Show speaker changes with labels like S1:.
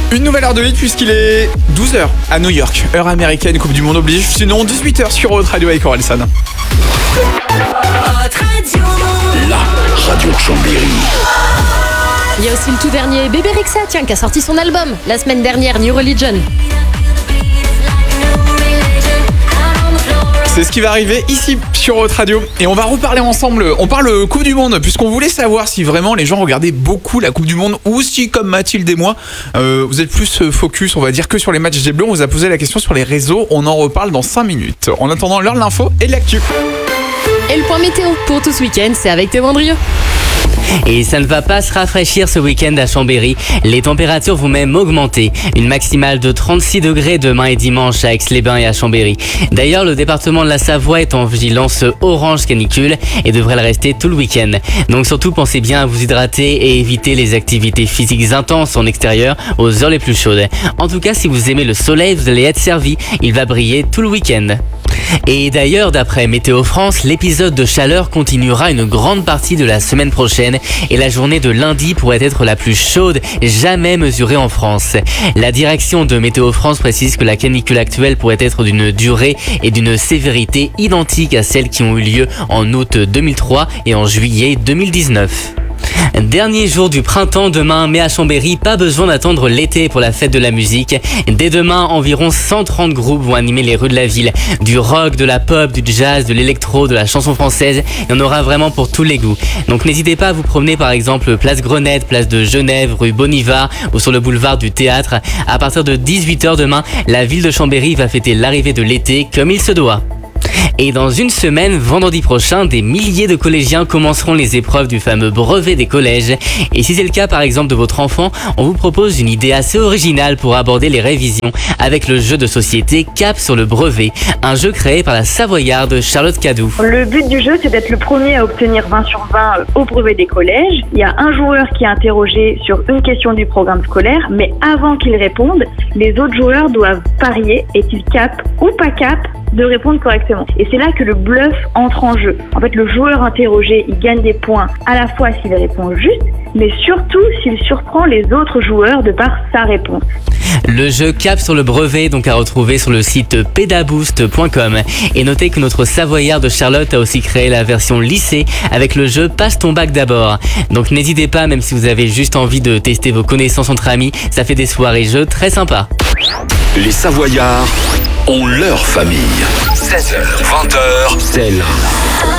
S1: Une nouvelle heure de hit puisqu'il est 12h à New York, heure américaine, Coupe du Monde oblige. Sinon 18h sur Haute Radio avec Orelsan.
S2: La radio de Chambéry.
S3: Il y a aussi le tout dernier Bébé Rexha, tiens, qui a sorti son album la semaine dernière, New Religion.
S1: C'est ce qui va arriver ici sur Haute Radio. Et on va reparler ensemble. On parle Coupe du Monde, puisqu'on voulait savoir si vraiment les gens regardaient beaucoup la Coupe du Monde ou si, comme Mathilde et moi, vous êtes plus focus, on va dire, que sur les matchs des Bleus. On vous a posé la question sur les réseaux. On en reparle dans 5 minutes. En attendant, l'heure de l'info et de l'actu.
S3: Et le point météo pour tout ce week-end, c'est avec Théo Andrieux.
S4: Et ça ne va pas se rafraîchir ce week-end à Chambéry. Les températures vont même augmenter. Une maximale de 36 degrés demain et dimanche à Aix-les-Bains et à Chambéry. D'ailleurs, le département de la Savoie est en vigilance orange canicule et devrait le rester tout le week-end. Donc surtout, pensez bien à vous hydrater et éviter les activités physiques intenses en extérieur aux heures les plus chaudes. En tout cas, si vous aimez le soleil, vous allez être servi. Il va briller tout le week-end. Et d'ailleurs, d'après Météo France, l'épisode de chaleur continuera une grande partie de la semaine prochaine et la journée de lundi pourrait être la plus chaude jamais mesurée en France. La direction de Météo France précise que la canicule actuelle pourrait être d'une durée et d'une sévérité identiques à celles qui ont eu lieu en août 2003 et en juillet 2019. Dernier jour du printemps demain, mais à Chambéry, pas besoin d'attendre l'été pour la fête de la musique. Dès demain, environ 130 groupes vont animer les rues de la ville. Du rock, de la pop, du jazz, de l'électro, de la chanson française. Il y en aura vraiment pour tous les goûts. Donc n'hésitez pas à vous promener par exemple place Grenette, place de Genève, rue Bonnivard ou sur le boulevard du Théâtre. À partir de 18h demain, la ville de Chambéry va fêter l'arrivée de l'été comme il se doit. Et dans une semaine, vendredi prochain, des milliers de collégiens commenceront les épreuves du fameux brevet des collèges. Et si c'est le cas par exemple de votre enfant, on vous propose une idée assez originale pour aborder les révisions avec le jeu de société Cap sur le brevet, un jeu créé par la Savoyarde Charlotte Cadou.
S5: Le but du jeu, c'est d'être le premier à obtenir 20 sur 20 au brevet des collèges. Il y a un joueur qui est interrogé sur une question du programme scolaire, mais avant qu'il réponde, les autres joueurs doivent parier est-il cap ou pas cap de répondre correctement. Et c'est là que le bluff entre en jeu. En fait, le joueur interrogé, il gagne des points à la fois s'il répond juste, mais surtout s'il surprend les autres joueurs de par sa réponse.
S4: Le jeu Cap sur le brevet, donc à retrouver sur le site pedaboost.com. Et notez que notre Savoyarde Charlotte a aussi créé la version lycée avec le jeu Passe ton bac d'abord. Donc n'hésitez pas, même si vous avez juste envie de tester vos connaissances entre amis, ça fait des soirées jeux très sympas.
S2: Les Savoyards ont leur famille. 16h, 20h, c'est là.